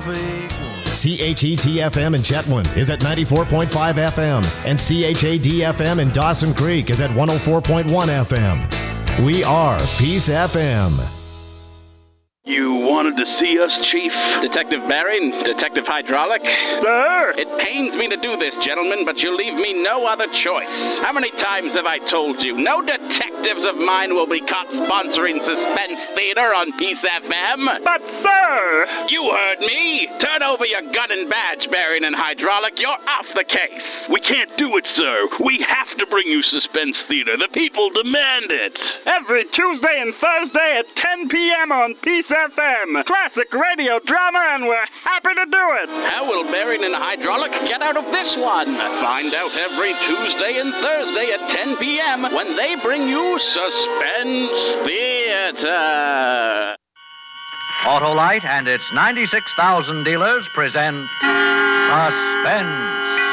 for equal. CHET-FM in Chetwynd is at 94.5 FM, and CHAD-FM in Dawson Creek is at 104.1 FM. We are Peace FM. You wanted to see us, Chief? Detective Barry, Detective Hydraulic? Sir? It pains me to do this, gentlemen, but you leave me no other choice. How many times have I told you? No detectives of mine will be caught sponsoring Suspense Theater on Peace FM. But, sir! You heard me. Turn over your gun and badge, Barry and Hydraulic. You're off the case. We can't do it, sir. We have to bring you Suspense Theater. The people demand it. Every Tuesday and Thursday at 10 p.m. on Peace FM. Classic radio drama, and we're happy to do it. How will Barry and Hydraulic get out of this one? Find out every Tuesday and Thursday at 10 p.m. when they bring you Suspense Theater. Autolite and its 96,000 dealers present Suspense.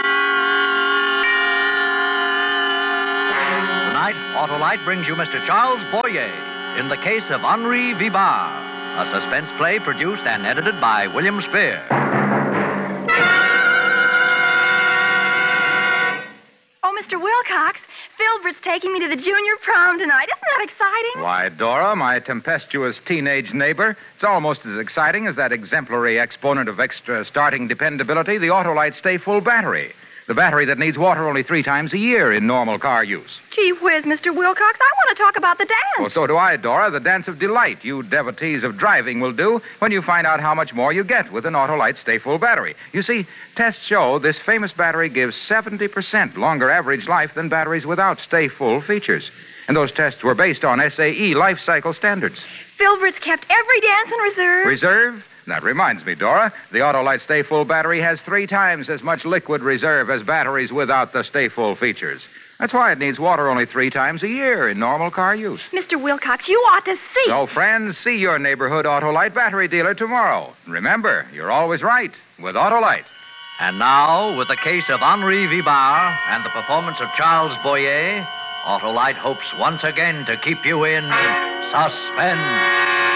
Tonight, Autolite brings you Mr. Charles Boyer in the case of Henri Vibar, a suspense play produced and edited by William Spear. Oh, Mr. Wilcox, Filbert's taking me to the junior prom tonight. Isn't that exciting? Why, Dora, my tempestuous teenage neighbor, it's almost as exciting as that exemplary exponent of extra starting dependability, the Autolite Stay Full battery. The battery that needs water only 3 times a year in normal car use. Gee whiz, Mr. Wilcox, I want to talk about the dance. Well, so do I, Dora. The dance of delight you devotees of driving will do when you find out how much more you get with an Autolite Stay Full battery. You see, tests show this famous battery gives 70% longer average life than batteries without Stay Full features. And those tests were based on SAE life cycle standards. Filbert's kept every dance in reserve. Reserve? That reminds me, Dora. The Autolite Stay Full battery has 3 times as much liquid reserve as batteries without the Stay Full features. That's why it needs water only 3 times a year in normal car use. Mr. Wilcox, you ought to see. So, friends, see your neighborhood Autolite battery dealer tomorrow. Remember, you're always right with Autolite. And now, with the case of Henri Vibar and the performance of Charles Boyer, Autolite hopes once again to keep you in suspense.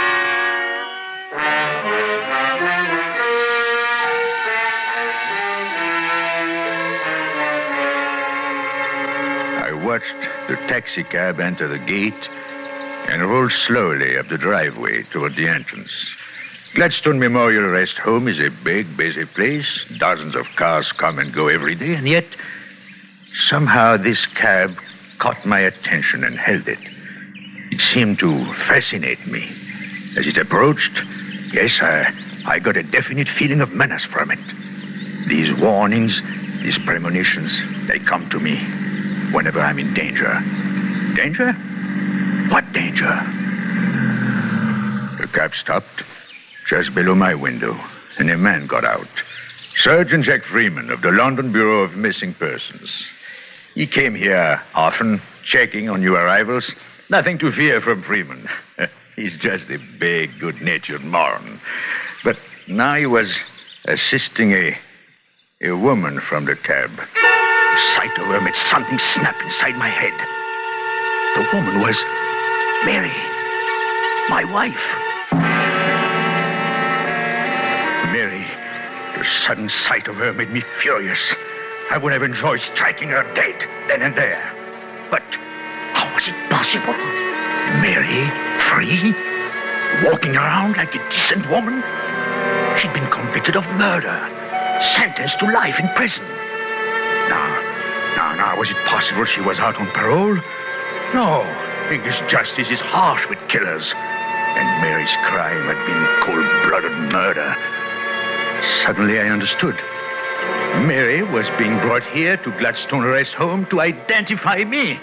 I watched the taxicab enter the gate and roll slowly up the driveway toward the entrance. Gladstone Memorial Rest Home is a big, busy place. Dozens of cars come and go every day, and yet somehow this cab caught my attention and held it. It seemed to fascinate me. As it approached, yes, I got a definite feeling of menace from it. These warnings, these premonitions, they come to me whenever I'm in danger. Danger? What danger? The cab stopped just below my window, and a man got out. Sergeant Jack Freeman of the London Bureau of Missing Persons. He came here often, checking on new arrivals. Nothing to fear from Freeman. He's just a big, good-natured moron. But now he was assisting a woman from the cab. The sight of her made something snap inside my head. The woman was Mary, my wife. Mary, the sudden sight of her made me furious. I would have enjoyed striking her dead then and there. But how was it possible? Mary, free, walking around like a decent woman? She'd been convicted of murder, sentenced to life in prison. Now, was it possible she was out on parole? No, English justice is harsh with killers. And Mary's crime had been cold-blooded murder. Suddenly I understood. Mary was being brought here to Gladstone Rest Home to identify me.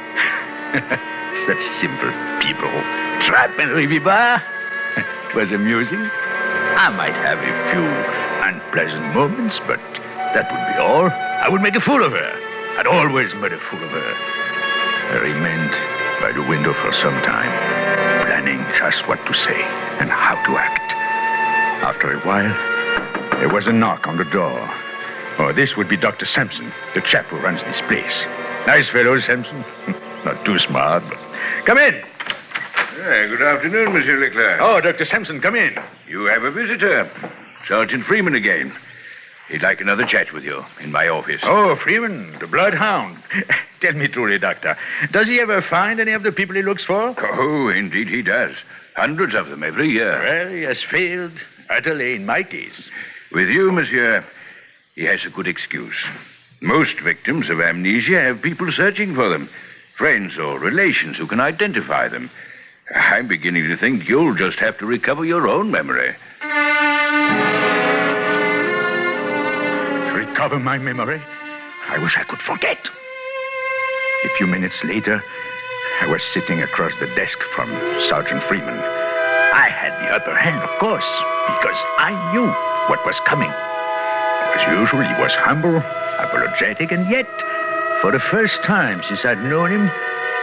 Such simple people. Trap and Rivibar. It was amusing. I might have a few unpleasant moments, but that would be all. I would make a fool of her. I'd always made a fool of her. I remained by the window for some time, planning just what to say and how to act. After a while, there was a knock on the door. Oh, this would be Dr. Sampson, the chap who runs this place. Nice fellow, Sampson. Not too smart, but... Come in. Good afternoon, Monsieur Leclerc. Oh, Dr. Sampson, come in. You have a visitor. Sergeant Freeman again. He'd like another chat with you in my office. Oh, Freeman, the bloodhound. Tell me truly, Doctor, does he ever find any of the people he looks for? Oh, indeed he does. Hundreds of them every year. Well, he has failed utterly in my case. With you, monsieur, he has a good excuse. Most victims of amnesia have people searching for them, friends or relations who can identify them. I'm beginning to think you'll just have to recover your own memory. Recover my memory? I wish I could forget. A few minutes later, I was sitting across the desk from Sergeant Freeman. I had the upper hand, of course, because I knew what was coming. As usual, he was humble, apologetic, and yet, for the first time since I'd known him,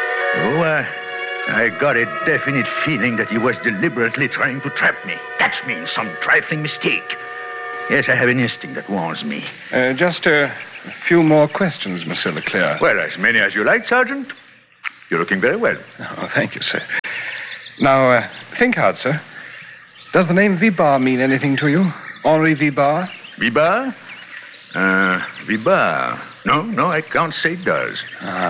I got a definite feeling that he was deliberately trying to trap me, catch me in some trifling mistake. Yes, I have an instinct that warns me. Just a few more questions, Monsieur Leclerc. Well, as many as you like, Sergeant. You're looking very well. Oh, thank you, sir. Now, think hard, sir. Does the name Vibar mean anything to you? Henri Vibar? Vibar? Vibar. No, I can't say it does.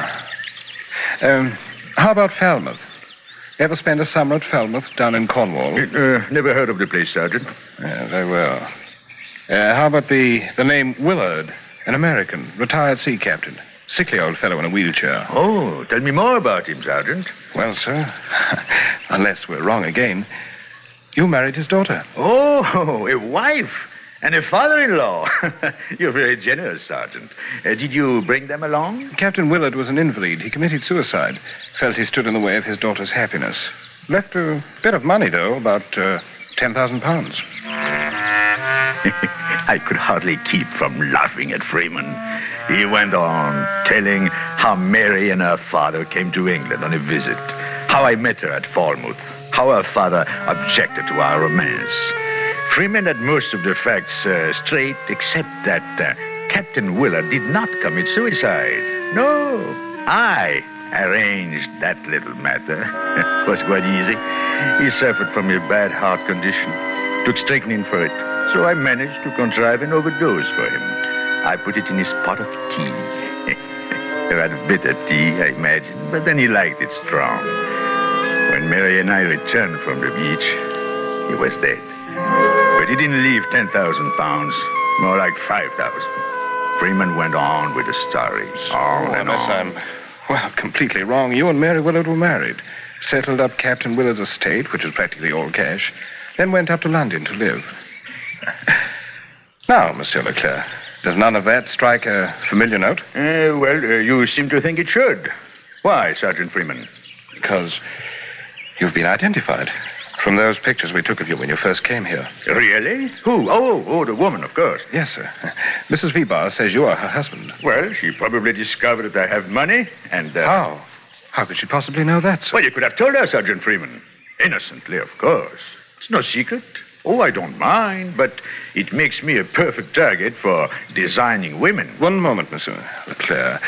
How about Falmouth? Ever spend a summer at Falmouth down in Cornwall? Never heard of the place, Sergeant. Very well. How about the name Willard, an American, retired sea captain? Sickly old fellow in a wheelchair. Oh, tell me more about him, Sergeant. Well, sir, unless we're wrong again, you married his daughter. Oh, a wife and a father-in-law. You're very generous, Sergeant. Did you bring them along? Captain Willard was an invalid. He committed suicide. Felt he stood in the way of his daughter's happiness. Left a bit of money, though, about 10,000 pounds. I could hardly keep from laughing at Freeman. He went on telling how Mary and her father came to England on a visit, how I met her at Falmouth, how her father objected to our romance. Freeman had most of the facts straight, except that Captain Willard did not commit suicide. No, I arranged that little matter. It was quite easy. He suffered from a bad heart condition, took strychnine for it. So I managed to contrive an overdose for him. I put it in his pot of tea. He had bitter tea, I imagine, but then he liked it strong. When Mary and I returned from the beach, he was dead. But he didn't leave 10,000 pounds, more like 5,000. Freeman went on with the story, on and on. I'm completely wrong. You and Mary Willard were married, settled up Captain Willard's estate, which was practically all cash, then went up to London to live. Now, Monsieur Leclerc, does none of that strike a familiar note? You seem to think it should. Why, Sergeant Freeman? Because you've been identified from those pictures we took of you when you first came here. Really? Who? Oh, the woman, of course. Yes, sir. Mrs. Vibar says you are her husband. Well, she probably discovered that I have money, and... How? How could she possibly know that, sir? Well, you could have told her, Sergeant Freeman. Innocently, of course. It's no secret. Oh, I don't mind, but it makes me a perfect target for designing women. One moment, Monsieur Leclerc.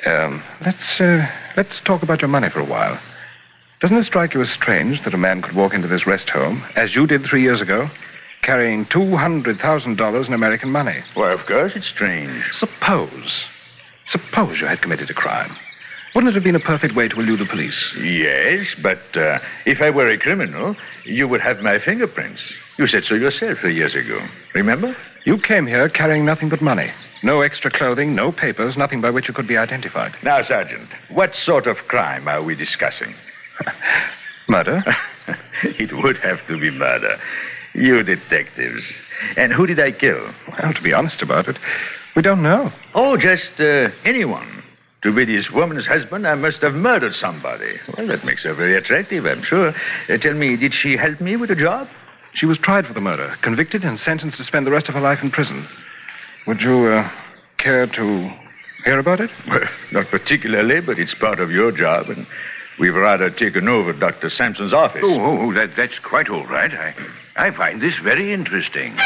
Let's talk about your money for a while. Doesn't it strike you as strange that a man could walk into this rest home, as you did 3 years ago, carrying $200,000 in American money? Why, of course it's strange. Suppose you had committed a crime. Wouldn't it have been a perfect way to elude the police? Yes, but if I were a criminal, you would have my fingerprints. You said so yourself 3 years ago. Remember? You came here carrying nothing but money. No extra clothing, no papers, nothing by which you could be identified. Now, Sergeant, what sort of crime are we discussing? Murder? It would have to be murder. You detectives. And who did I kill? Well, to be honest about it, we don't know. Oh, just anyone. To be this woman's husband, I must have murdered somebody. Well, that makes her very attractive, I'm sure. Tell me, did she help me with the job? She was tried for the murder, convicted, and sentenced to spend the rest of her life in prison. Would you care to hear about it? Well, not particularly, but it's part of your job, and we've rather taken over Dr. Sampson's office. That's quite all right. I find this very interesting.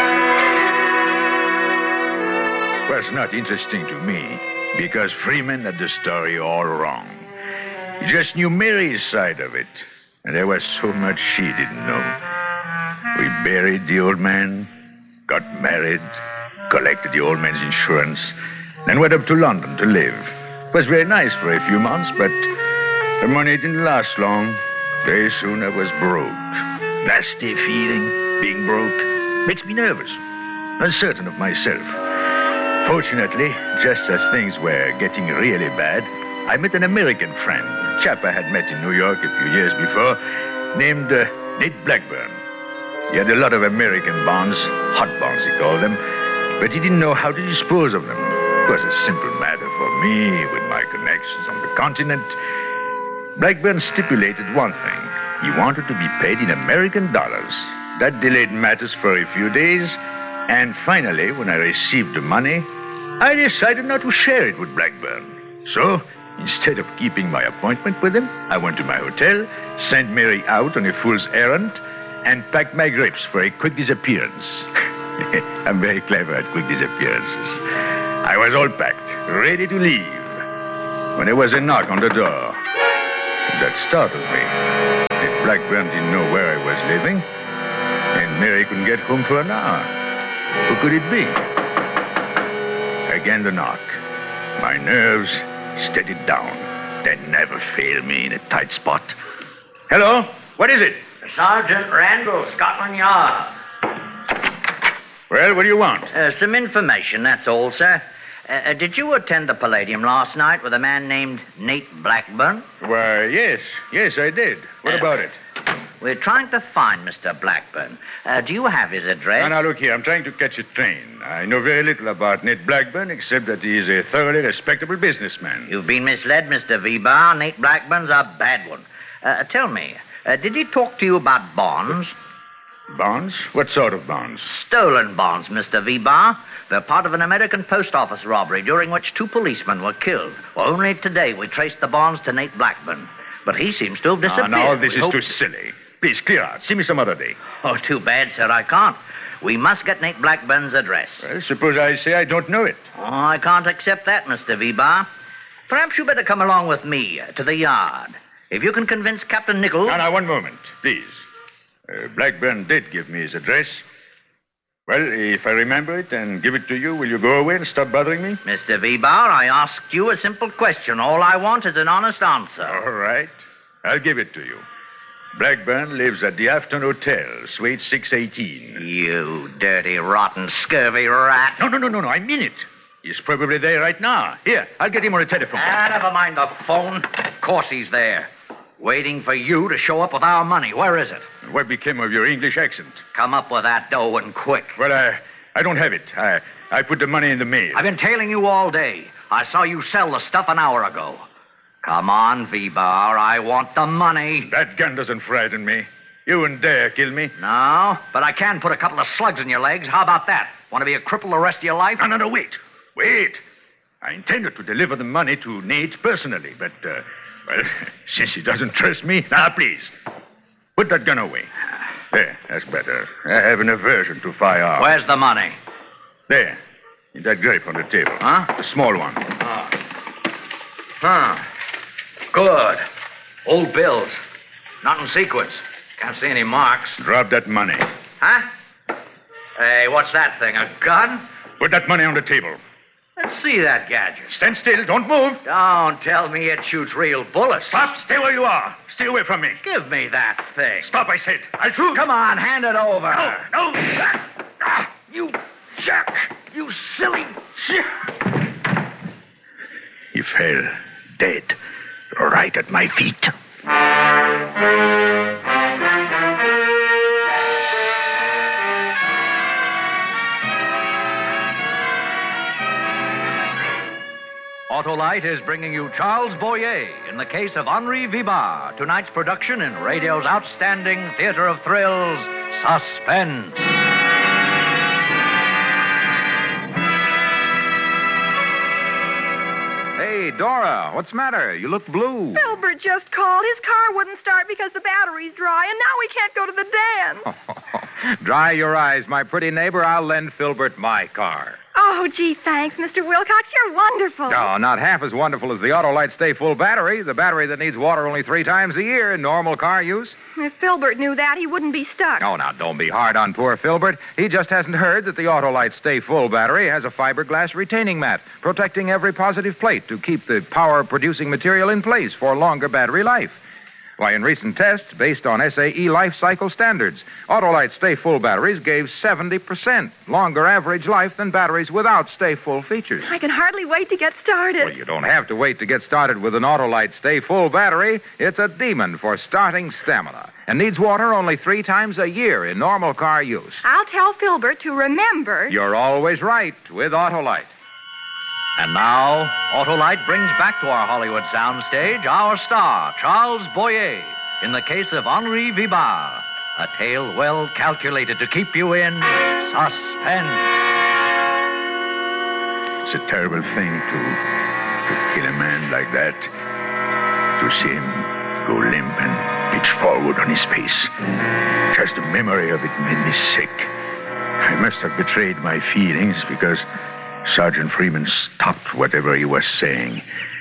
Well, it's not interesting to me, because Freeman had the story all wrong. He just knew Mary's side of it, and there was so much she didn't know. We buried the old man, got married, collected the old man's insurance, then went up to London to live. It was very nice for a few months, but the money didn't last long. Very soon I was broke. Nasty feeling, being broke, makes me nervous, uncertain of myself. Fortunately, just as things were getting really bad, I met an American friend, a chap I had met in New York a few years before, named Nate Blackburn. He had a lot of American bonds, hot bonds he called them, but he didn't know how to dispose of them. It was a simple matter for me with my connections on the continent. Blackburn stipulated one thing. He wanted to be paid in American dollars. That delayed matters for a few days, and finally, when I received the money, I decided not to share it with Blackburn. So, instead of keeping my appointment with him, I went to my hotel, sent Mary out on a fool's errand, and packed my grips for a quick disappearance. I'm very clever at quick disappearances. I was all packed, ready to leave, when there was a knock on the door. That startled me. If Blackburn didn't know where I was living, and Mary couldn't get home for an hour, who could it be? Again the knock. My nerves steadied down. They never fail me in a tight spot. Hello? What is it? Sergeant Randall, Scotland Yard. Well, what do you want? Some information, that's all, sir. Did you attend the Palladium last night with a man named Nate Blackburn? Why, yes, I did. What about it? We're trying to find Mr. Blackburn. Do you have his address? Now, look here. I'm trying to catch a train. I know very little about Nate Blackburn, except that he is a thoroughly respectable businessman. You've been misled, Mr. V-Bar. Nate Blackburn's a bad one. Tell me, did he talk to you about bonds? Bonds? What sort of bonds? Stolen bonds, Mr. V-Bar. They're part of an American post office robbery during which 2 policemen were killed. Well, only today we traced the bonds to Nate Blackburn. But he seems to have disappeared. Now, this is too silly. Please, clear out. See me some other day. Oh, too bad, sir. I can't. We must get Nate Blackburn's address. Well, suppose I say I don't know it. Oh, I can't accept that, Mr. V-Bar. Perhaps you better come along with me to the yard. If you can convince Captain Nichols... Now, one moment, please. Blackburn did give me his address. Well, if I remember it and give it to you, will you go away and stop bothering me? Mr. V-Bar, I asked you a simple question. All I want is an honest answer. All right. I'll give it to you. Blackburn lives at the Afton Hotel, Suite 618. You dirty, rotten, scurvy rat. No. I mean it. He's probably there right now. Here, I'll get him on the telephone. Never mind the phone. Of course he's there. Waiting for you to show up with our money. Where is it? What became of your English accent? Come up with that dough and quick. Well, I don't have it. I put the money in the mail. I've been tailing you all day. I saw you sell the stuff an hour ago. Come on, V-Bar. I want the money. That gun doesn't frighten me. You wouldn't dare kill me. No, but I can put a couple of slugs in your legs. How about that? Want to be a cripple the rest of your life? No, wait. I intended to deliver the money to Nate personally, but, well, since he doesn't trust me... Now, please, put that gun away. There, that's better. I have an aversion to firearms. Where's the money? There, in that grape on the table. Huh? The small one. Good. Old bills. Not in sequence. Can't see any marks. Drop that money. Huh? Hey, what's that thing? A gun? Put that money on the table. Let's see that gadget. Stand still. Don't move. Don't tell me it shoots real bullets. Stop. Stay where you are. Stay away from me. Give me that thing. Stop, I said. I'll shoot. Come on, hand it over. No. You jerk. You silly... He fell dead right at my feet. Autolite is bringing you Charles Boyer in the case of Henri Vibar, tonight's production in radio's outstanding theater of thrills, Suspense. Hey, Dora, what's the matter? You look blue. Filbert just called. His car wouldn't start because the battery's dry, and now we can't go to the dance. Dry your eyes, my pretty neighbor. I'll lend Filbert my car. Oh, Oh, gee, thanks, Mr. Wilcox. You're wonderful. No, not half as wonderful as the Autolite Stay Full battery, the battery that needs water only 3 times a year in normal car use. If Filbert knew that, he wouldn't be stuck. Oh, now, don't be hard on poor Filbert. He just hasn't heard that the Autolite Stay Full battery has a fiberglass retaining mat protecting every positive plate to keep the power-producing material in place for longer battery life. Why, in recent tests, based on SAE life cycle standards, Autolite Stay Full batteries gave 70% longer average life than batteries without Stay Full features. I can hardly wait to get started. Well, you don't have to wait to get started with an Autolite Stay Full battery. It's a demon for starting stamina and needs water only 3 times a year in normal car use. I'll tell Filbert to remember. You're always right with Autolite. And now, Autolite brings back to our Hollywood soundstage our star, Charles Boyer, in the case of Henri Vibard, a tale well calculated to keep you in suspense. It's a terrible thing to kill a man like that. To see him go limp and pitch forward on his face. Just the memory of it made me sick. I must have betrayed my feelings because Sergeant Freeman stopped whatever he was saying.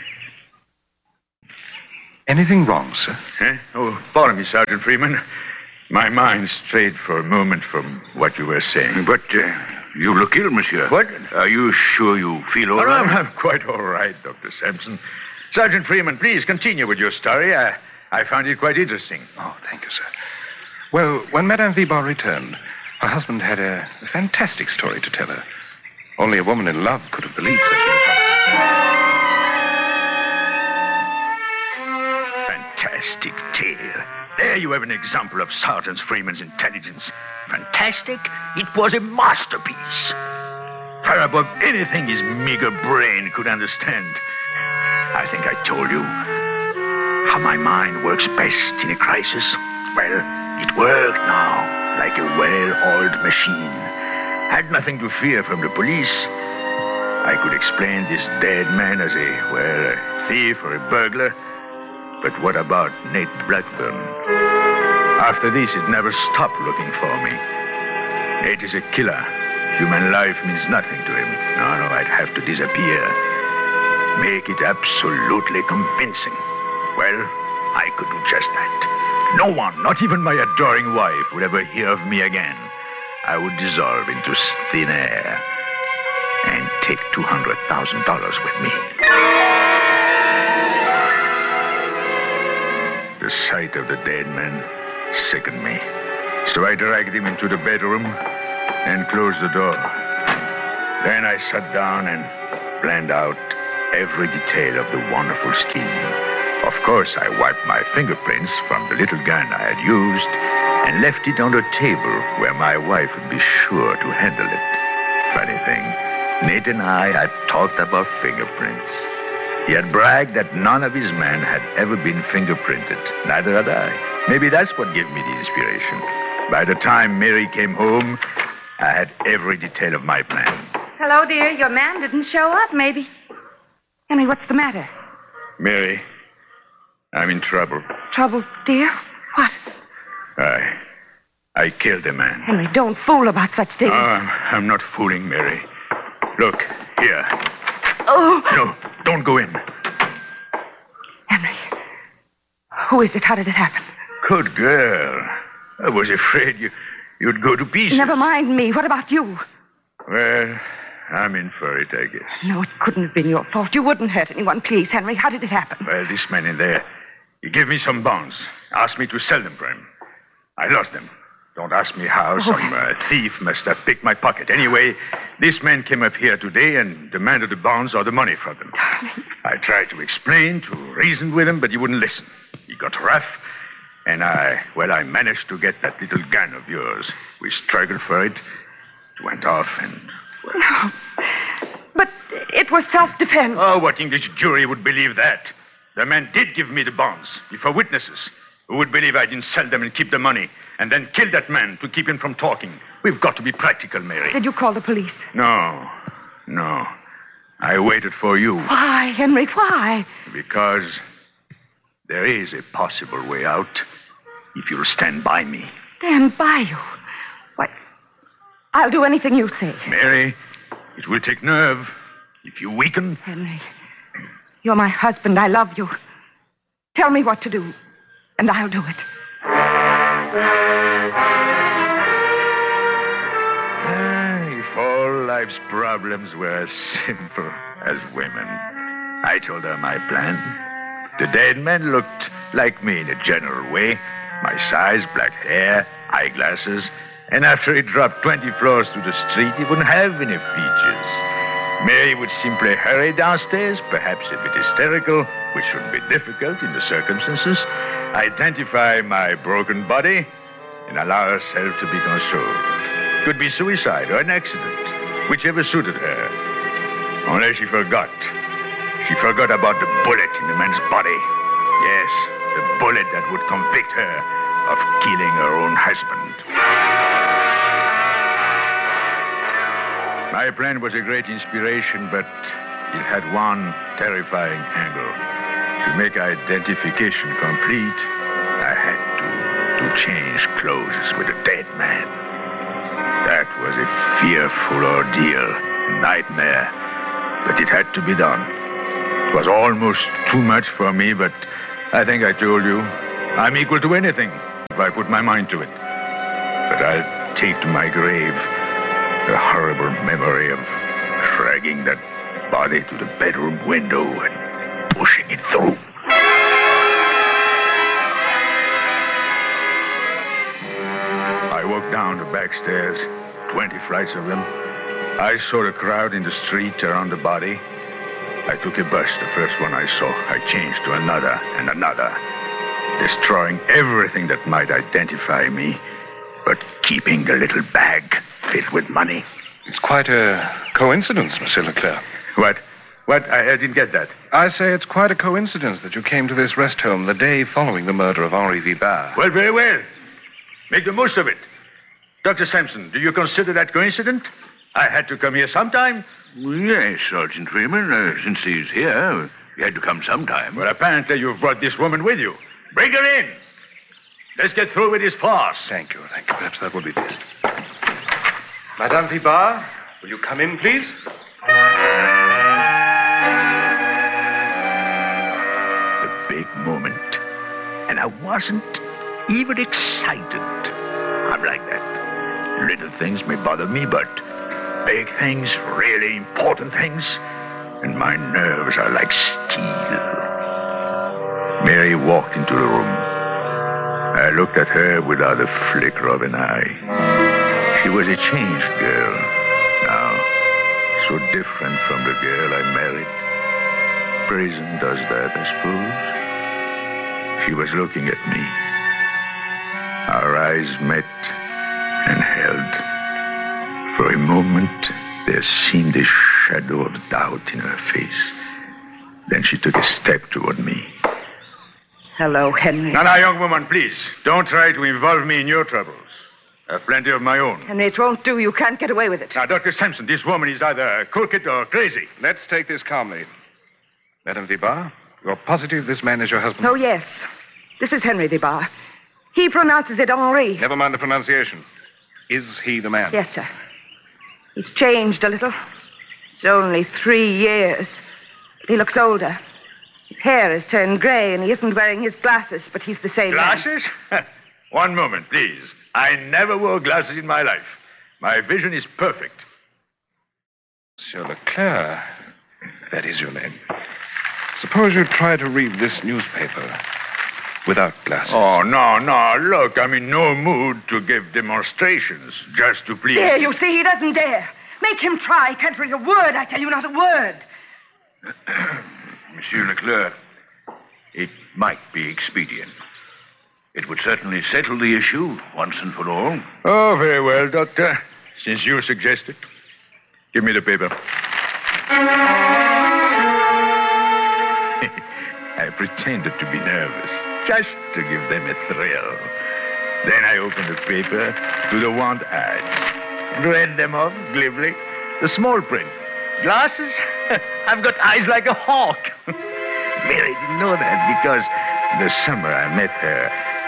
Anything wrong, sir? Oh, pardon me, Sergeant Freeman. My mind strayed for a moment from what you were saying. But you look ill, monsieur. What? Are you sure you feel all right? I'm quite all right, Dr. Sampson. Sergeant Freeman, please continue with your story. I found it quite interesting. Oh, thank you, sir. Well, when Madame Vibard returned, her husband had a fantastic story to tell her. Only a woman in love could have believed such an Fantastic tale. There you have an example of Sergeant Freeman's intelligence. Fantastic? It was a masterpiece. Far above anything his meager brain could understand. I think I told you how my mind works best in a crisis. Well, it worked now, like a well-oiled machine. I had nothing to fear from the police. I could explain this dead man as a thief or a burglar. But what about Nate Blackburn? After this, it never stopped looking for me. Nate is a killer. Human life means nothing to him. No, I'd have to disappear. Make it absolutely convincing. Well, I could do just that. No one, not even my adoring wife, would ever hear of me again. I would dissolve into thin air and take $200,000 with me. The sight of the dead man sickened me. So I dragged him into the bedroom and closed the door. Then I sat down and planned out every detail of the wonderful scheme. Of course, I wiped my fingerprints from the little gun I had used and left it on the table where my wife would be sure to handle it. Funny thing, Nate and I had talked about fingerprints. He had bragged that none of his men had ever been fingerprinted. Neither had I. Maybe that's what gave me the inspiration. By the time Mary came home, I had every detail of my plan. Hello, dear. Your man didn't show up, maybe. Henry, what's the matter? Mary, I'm in trouble. Trouble, dear? What? I killed a man. Henry, don't fool about such things. I'm not fooling, Mary. Look, here. Oh. No, don't go in. Henry, who is it? How did it happen? Good girl. I was afraid you'd go to pieces. Never mind me. What about you? Well, I'm in for it, I guess. No, it couldn't have been your fault. You wouldn't hurt anyone. Please, Henry, how did it happen? Well, this man in there, he gave me some bonds, asked me to sell them for him. I lost them. Don't ask me how. Some thief must have picked my pocket. Anyway, this man came up here today and demanded the bonds or the money from them. Darling. I tried to explain, to reason with him, but he wouldn't listen. He got rough, and I managed to get that little gun of yours. We struggled for it. It went off and... Well... No, but it was self-defense. Oh, what English jury would believe that? The man did give me the bonds, before witnesses. Who would believe I didn't sell them and keep the money, and then kill that man to keep him from talking? We've got to be practical, Mary. Did you call the police? No. I waited for you. Why, Henry, why? Because there is a possible way out if you'll stand by me. Stand by you? Why, I'll do anything you say. Mary, It will take nerve. If you weaken... Henry, you're my husband. I love you. Tell me what to do, and I'll do it. If all life's problems were as simple as women. I told her my plan. The dead man looked like me in a general way. My size, black hair, eyeglasses. And after he dropped 20 floors to the street, he wouldn't have any features. Mary would simply hurry downstairs, perhaps a bit hysterical, which shouldn't be difficult in the circumstances, identify my broken body, and allow herself to be consoled. Could be suicide or an accident, whichever suited her. Only she forgot. She forgot about the bullet in the man's body. Yes, the bullet that would convict her of killing her own husband. My plan was a great inspiration, but it had one terrifying angle. To make identification complete, I had to change clothes with a dead man. That was a fearful ordeal, a nightmare, but it had to be done. It was almost too much for me, but I think I told you, I'm equal to anything if I put my mind to it. But I'll take to my grave the horrible memory of dragging that body to the bedroom window and pushing it through. I walked down the back stairs, 20 flights of them. I saw the crowd in the street around the body. I took a bus, the first one I saw. I changed to another and another, destroying everything that might identify me, but keeping the little bag filled with money. It's quite a coincidence, Monsieur Leclerc. What? I didn't get that. I say it's quite a coincidence that you came to this rest home the day following the murder of Henri Vibard. Well, very well. Make the most of it. Dr. Sampson, do you consider that coincident? I had to come here sometime. Yes, Sergeant Freeman. Since he's here, he had to come sometime. Well, apparently you've brought this woman with you. Bring her in. Let's get through with this farce. Thank you. Perhaps that would be best. Madame Vibard, will you come in, please? The big moment. And I wasn't even excited. I'm like that. Little things may bother me, but big things, really important things, and my nerves are like steel. Mary walked into the room. I looked at her without a flicker of an eye. She was a changed girl now, so different from the girl I married. Prison does that, I suppose. She was looking at me. Our eyes met and held. For a moment, there seemed a shadow of doubt in her face. Then she took a step toward me. Hello, Henry. Now, young woman, please, don't try to involve me in your troubles. I have plenty of my own. Henry, it won't do. You can't get away with it. Now, Dr. Sampson, this woman is either crooked or crazy. Let's take this calmly. Madame Vibard, you're positive this man is your husband? Oh, yes. This is Henry Vibard. He pronounces it Henri. Never mind the pronunciation. Is he the man? Yes, sir. He's changed a little. It's only 3 years. But he looks older. His hair has turned grey, and he isn't wearing his glasses, but he's the same Glasses? One moment, please. I never wore glasses in my life. My vision is perfect. Monsieur Leclerc, that is your name. Suppose you try to read this newspaper without glasses. Oh, no. Look, I'm in no mood to give demonstrations just to please... There, you see, he doesn't dare. Make him try. Can't read a word, I tell you, not a word. Monsieur Leclerc, it might be expedient. It would certainly settle the issue once and for all. Oh, very well, Doctor. Since you suggest it. Give me the paper. I pretended to be nervous, just to give them a thrill. Then I opened the paper to the want ads and read them off glibly. The small print. Glasses? I've got eyes like a hawk. Mary didn't know that because the summer I met her,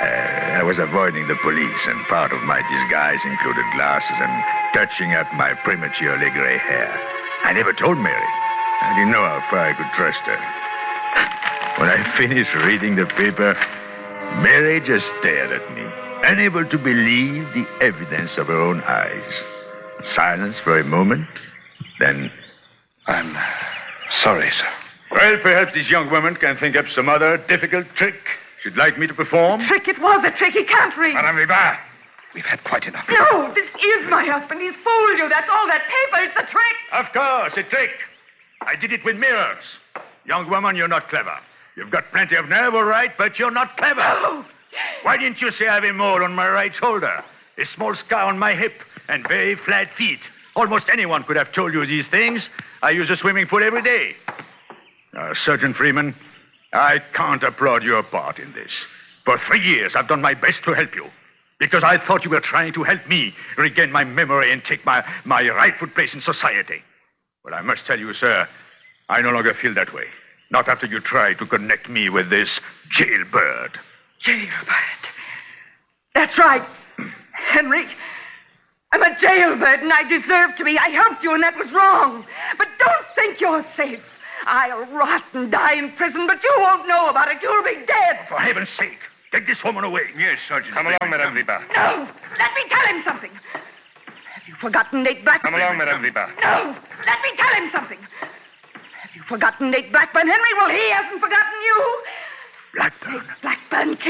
I was avoiding the police, and part of my disguise included glasses and touching up my prematurely gray hair. I never told Mary. I didn't know how far I could trust her. When I finished reading the paper, Mary just stared at me, unable to believe the evidence of her own eyes. Silence for a moment, then... I'm sorry, sir. Well, perhaps this young woman can think up some other difficult trick she'd like me to perform. Trick, it was a trick. He can't read. Madame Ribar, We've had quite enough. No, this is my husband. He's fooled you. That's all that paper. It's a trick. of course, a trick. I did it with mirrors. Young woman, you're not clever. You've got plenty of nerve, all right, but you're not clever. No. Why didn't you say I have a mole on my right shoulder, a small scar on my hip, and very flat feet? Almost anyone could have told you these things. I use a swimming pool every day. Sergeant Freeman, I can't applaud your part in this. For 3 years, I've done my best to help you. Because I thought you were trying to help me regain my memory and take my rightful place in society. But I must tell you, sir, I no longer feel that way. Not after you tried to connect me with this jailbird. Jailbird. That's right, Henry. I'm a jailbird, and I deserve to be. I helped you, and that was wrong. But don't think you're safe. I'll rot and die in prison, but you won't know about it. You'll be dead. For heaven's sake, take this woman away. Yes, Sergeant. Come along, Madame Ribar. No, let me tell him something. Have you forgotten Nate Blackburn? Come along, Madame Ribar. No, let me tell him something. Have you forgotten Nate Blackburn, Henry? Well, he hasn't forgotten you. Blackburn. Nate Blackburn